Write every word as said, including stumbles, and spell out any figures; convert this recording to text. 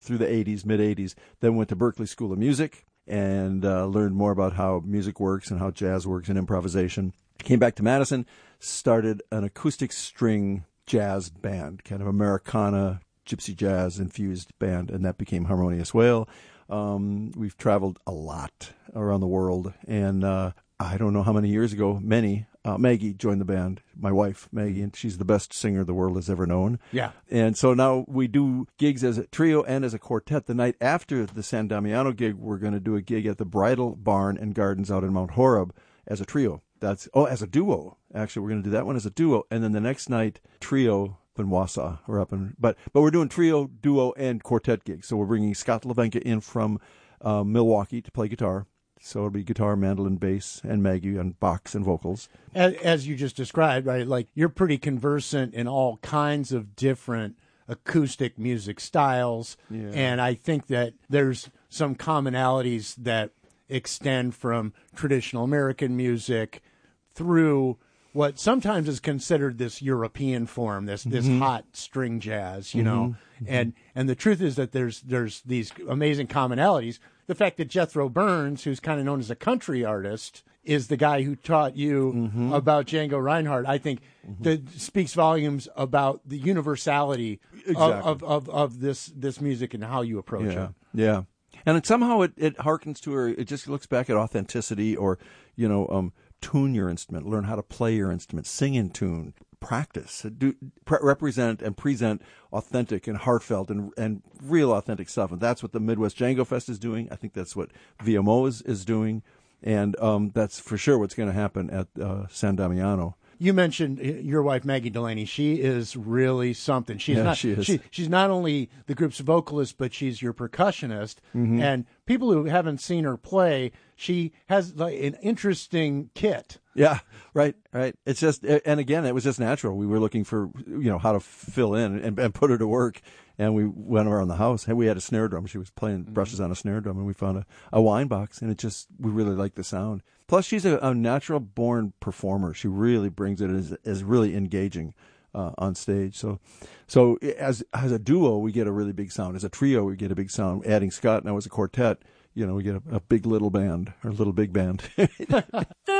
through the eighties, mid-eighties. Then went to Berklee School of Music and uh, learned more about how music works and how jazz works and improvisation. Came back to Madison, started an acoustic string jazz band, kind of Americana, gypsy jazz infused band, and that became Harmonious Whale. Um, we've traveled a lot around the world, and uh, I don't know how many years ago, many, uh, Maggie joined the band, my wife, Maggie, and she's the best singer the world has ever known. Yeah. And so now we do gigs as a trio and as a quartet. The night after the San Damiano gig, we're going to do a gig at the Bridal Barn and Gardens out in Mount Horeb as a trio. That's, oh, as a duo. Actually, we're going to do that one as a duo. And then the next night, trio in Wausau. We're up in, but, but we're doing trio, duo, and quartet gigs. So we're bringing Scott Lavenka in from uh, Milwaukee to play guitar. So it'll be guitar, mandolin, bass, and Maggie on box and vocals. As, as you just described, right? Like, you're pretty conversant in all kinds of different acoustic music styles. Yeah. And I think that there's some commonalities that extend from traditional American music through what sometimes is considered this European form, this this mm-hmm. hot string jazz, you mm-hmm. know. Mm-hmm. And and the truth is that there's there's these amazing commonalities. The fact that Jethro Burns, who's kind of known as a country artist, is the guy who taught you mm-hmm. about Django Reinhardt, I think mm-hmm. that speaks volumes about the universality exactly. of, of, of, of this this music and how you approach yeah. it. Yeah. And it, somehow it, it harkens to, or it just looks back at authenticity, or, you know, um, tune your instrument, learn how to play your instrument, sing in tune, practice, do, pre- represent and present authentic and heartfelt and and real authentic stuff. And that's what the Midwest Django Fest is doing. I think that's what V M O is, is doing. And um, that's for sure what's going to happen at uh, San Damiano. You mentioned your wife, Maggie Delaney. She is really something. She's yeah, not. She is. She, she's not only the group's vocalist, but she's your percussionist. Mm-hmm. And people who haven't seen her play, she has like an interesting kit. Yeah, right, right. It's just, and again, it was just natural. We were looking for, you know, how to fill in and, and put her to work. And we went around the house, and we had a snare drum. She was playing brushes on a snare drum, and we found a, a wine box, and it just, we really liked the sound. Plus, she's a, a natural-born performer. She really brings it as, as really engaging uh, on stage. So, so as as a duo, we get a really big sound. As a trio, we get a big sound. Adding Scott now as a quartet, you know, we get a, a big little band, or little big band.